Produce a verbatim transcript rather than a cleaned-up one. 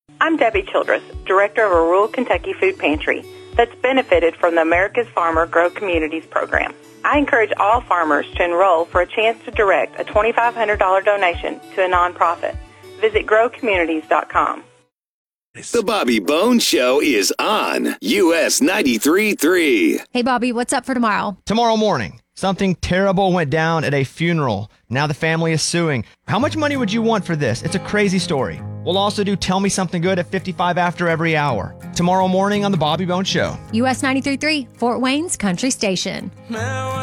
I'm Debbie Childress, Director of a rural Kentucky food pantry that's benefited from the America's Farmer Grow Communities program. I encourage all farmers to enroll for a chance to direct a twenty-five hundred dollars donation to a nonprofit. Visit grow communities dot com. The Bobby Bones Show is on U S ninety-three point three. Hey, Bobby, what's up for tomorrow? Tomorrow morning, something terrible went down at a funeral. Now the family is suing. How much money would you want for this? It's a crazy story. We'll also do Tell Me Something Good at fifty-five after every hour. Tomorrow morning on The Bobby Bones Show. U S ninety-three point three, Fort Wayne's Country Station.